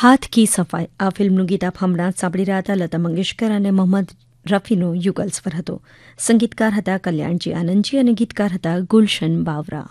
હાથ કી સફાઈ આ ફિલ્મનું ગીત આપ હમણાં સાંભળી રહ્યા હતા. લતા મંગેશકર અને મોહમ્મદ રફીનો યુગલ સ્વર હતો. સંગીતકાર હતા કલ્યાણજી આનંદજી અને ગીતકાર હતા ગુલશન બાવરા.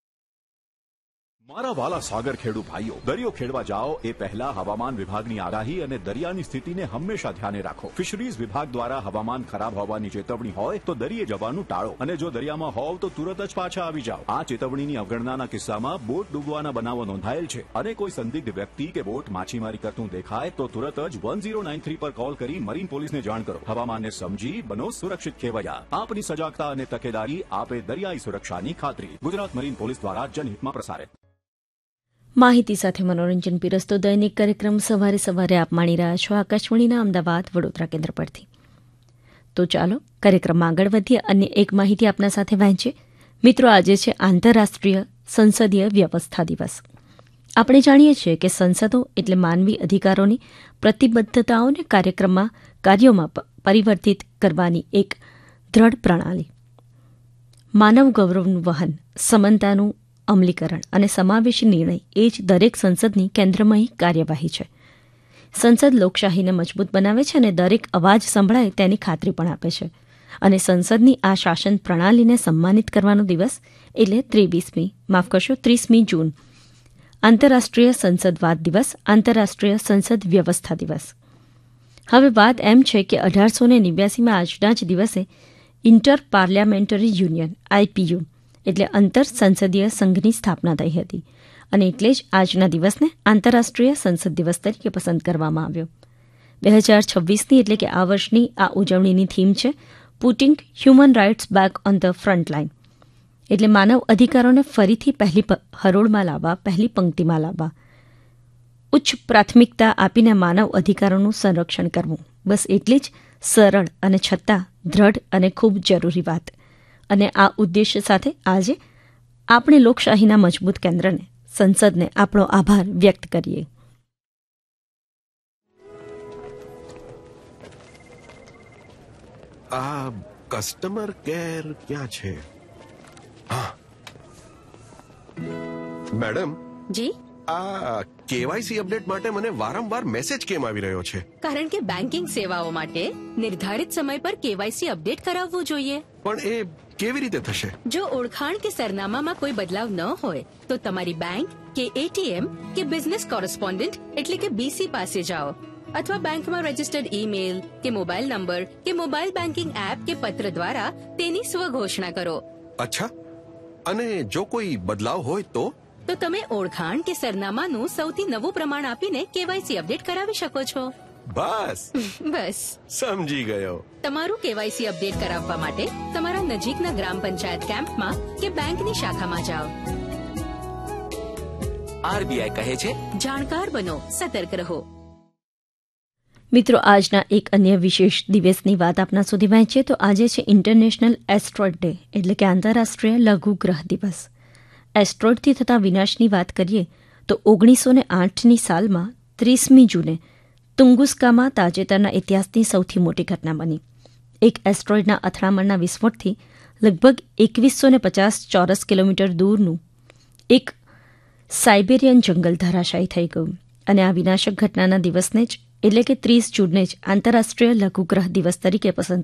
મારા વાલા સાગર ખેડુ ભાઈઓ, દરિયો ખેડવા જાઓ એ પહેલા હવામાન વિભાગની આગાહી અને દરિયાની સ્થિતિને હંમેશા ધ્યાને રાખો. ફિશરીઝ વિભાગ દ્વારા હવામાન ખરાબ હોવાની ચેતવણી હોય તો દરિયે જવાનું ટાળો, અને જો દરિયામાં હોવ તો તુરત જ પાછા આવી જાઓ. આ ચેતવણીની અવગણનાના કિસ્સામાં બોટ ડૂબવાના બનાવો નોંધાયેલ છે, અને કોઈ સંદિગ્ધ વ્યક્તિ કે બોટ માછીમારી કરતું દેખાય તો તુરત જ 1093 પર કોલ કરી મરીન પોલીસને જાણ કરો. હવામાનને સમજી બનો સુરક્ષિત ખેવૈયા. આપની સજાગતા અને તકેદારી આપે દરિયાઈ સુરક્ષાની ખાતરી. ગુજરાત મરીન પોલીસ દ્વારા જનહિતમાં પ્રસારિત. માહિતી સાથે મનોરંજન પીરસતો દૈનિક કાર્યક્રમ સવારે સવારે આપ માણી રહ્યા છો આકાશવાણીના અમદાવાદ વડોદરા કેન્દ્ર પરથી. તો ચાલો કાર્યક્રમમાં આગળ વધીએ. અન્ય એક માહિતી આપના સાથે વહેંચીએ. મિત્રો, આજે છે આંતરરાષ્ટ્રીય સંસદીય વ્યવસ્થા દિવસ. આપણે જાણીએ છીએ કે સંસદો એટલે માનવી અધિકારોની પ્રતિબદ્ધતાઓને કાર્યોમાં પરિવર્તિત કરવાની એક દ્રઢ પ્રણાલી. માનવ ગૌરવનું વહન, સમાનતાનું અમલીકરણ અને સમાવેશી નિર્ણય એ જ દરેક સંસદની કેન્દ્રમય કાર્યવાહી છે. સંસદ લોકશાહીને મજબૂત બનાવે છે અને દરેક અવાજ સંભળાય તેની ખાતરી પણ આપે છે. અને સંસદની આ શાસન પ્રણાલીને સન્માનિત કરવાનો દિવસ એટલે 30મી જૂન આંતરરાષ્ટ્રીય સંસદવાદ દિવસ, આંતરરાષ્ટ્રીય સંસદ વ્યવસ્થા દિવસ. હવે વાત એમ છે કે 1889માં આજના જ દિવસે ઇન્ટર પાર્લામેન્ટરી યુનિયન IPU એટલે આંતર સંસદીય સંઘની સ્થાપના થઈ હતી, અને એટલે જ આજના દિવસને આંતરરાષ્ટ્રીય સંસદ દિવસ તરીકે પસંદ કરવામાં આવ્યો. 2026ની એટલે કે આ વર્ષની આ ઉજવણીની થીમ છે putting human rights back on the front line, એટલે માનવ અધિકારોને ફરીથી પહેલી હરોળમાં લાવવા, પહેલી પંક્તિમાં લાવવા. ઉચ્ચ પ્રાથમિકતા આપીને માનવ અધિકારોનું સંરક્ષણ કરવું, બસ એટલી જ સરળ અને છતાં દ્રઢ અને ખૂબ જરૂરી વાત. અને આ ઉદ્દેશ્ય સાથે આજે આપણે લોકશાહીના મજબૂત કેન્દ્રને, સંસદને આપણો આભાર વ્યક્ત કરીએ. આ કસ્ટમર કેર ક્યાં છે? મેડમ જી, આ કેવાયસી અપડેટ માટે મને વારંવાર મેસેજ કેમ આવી રહ્યો છે? કારણ કે બેન્કિંગ સેવાઓ માટે નિર્ધારિત સમય પર કેવાયસી અપડેટ કરાવવું જોઈએ. પણ એ કેવી રીતે થશે? જો ઓળખાણ કે સરનામામાં કોઈ બદલાવ ન હોય તો તમારી બેંક કે ATM કે બિઝનેસ કોરસ્પોન્ડન્ટ એટલે કે BC પાસે જાઓ, અથવા બેંકમાં રજીસ્ટર્ડ ઈમેલ કે મોબાઈલ નંબર કે મોબાઈલ બેન્કિંગ એપ કે પત્ર દ્વારા તેની સ્વઘોષણા કરો. અચ્છા, અને જો કોઈ બદલાવ હોય તો તમે ઓળખાણ કે સરનામાનું સૌથી નવું પ્રમાણ આપીને કેવાયસી અપડેટ કરાવી શકો છો. બસ સમજી ગયો. તમારું કેવાયસી અપડેટ કરાવવા માટે તમારા નજીકના ગ્રામ પંચાયત કેમ્પમાં કે બેંકની શાખામાં જાઓ. RBI કહે છે, જાણકાર બનો, સતર્ક રહો. મિત્રો, આજના એક અન્ય વિશેષ દિવસની વાત આપના સુધી વહેંચીએ તો આજે છે ઇન્ટરનેશનલ એસ્ટ્રોઇડ ડે, એટલે કે આંતરરાષ્ટ્રીય લઘુ ગ્રહ દિવસ. એસ્ટ્રોઇડથી થતા વિનાશની વાત કરીએ તો 1908ની સાલમાં 30મી જૂને તુંગુસ્કામાં તાજેતરના ઇતિહાસની સૌથી મોટી ઘટના બની. એક એસ્ટ્રોઇડના અથડામણના વિસ્ફોટથી લગભગ 2150 ચોરસ કિલોમીટર દૂરનું એક સાઇબેરિયન જંગલ ધરાશાયી થઈ ગયું. અને આ વિનાશક ઘટનાના દિવસને જ એટલે કે 30 જૂનને જ આંતરરાષ્ટ્રીય લઘુગ્રહ દિવસ તરીકે પસંદ